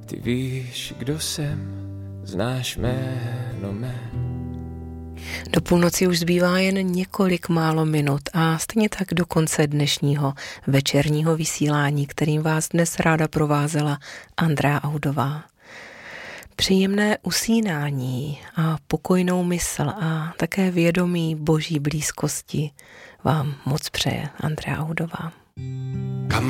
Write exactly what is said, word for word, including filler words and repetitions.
Ty víš, kdo jsem, znáš jméno mé. Do půlnoci už zbývá jen několik málo minut a stejně tak do konce dnešního večerního vysílání, kterým vás dnes ráda provázela Andrea Audová. Příjemné usínání a pokojnou mysl a také vědomí Boží blízkosti vám moc přeje Andrea Audová.